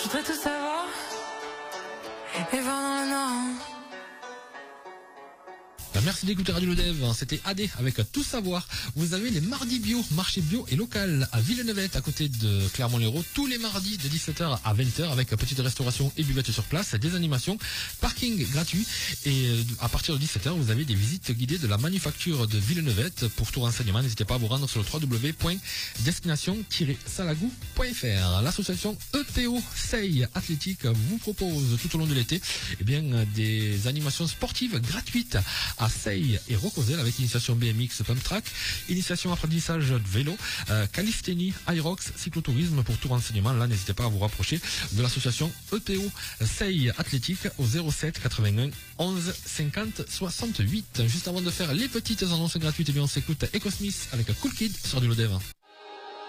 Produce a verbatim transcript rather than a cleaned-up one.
voudrais tout savoir et voir dans le noir. Merci d'écouter Radio Le Dev, c'était A D avec Tout Savoir. Vous avez les mardis bio, marché bio et local à Villeneuve, à côté de Clermont-Lérault, tous les mardis de dix-sept heures à vingt heures avec petite restauration et buvette sur place, des animations, parking gratuit et à partir de dix-sept heures vous avez des visites guidées de la manufacture de Villeneuve. Pour tout renseignement, n'hésitez pas à vous rendre sur le w w w point destination tiret salagou point f r. L'association E T O Seille Athlétique vous propose tout au long de l'été eh bien, des animations sportives gratuites à Seille et Rocosel avec initiation B M X Pump Track, initiation apprentissage de vélo, euh, calisthénie, Aerox, cyclotourisme. Pour tout renseignement, là n'hésitez pas à vous rapprocher de l'association E T O Seille Athlétique au zéro sept quatre-vingt-un onze cinquante soixante-huit. Juste avant de faire les petites annonces gratuites, eh bien on s'écoute Echo Smith avec Cool Kid sur du Lodev.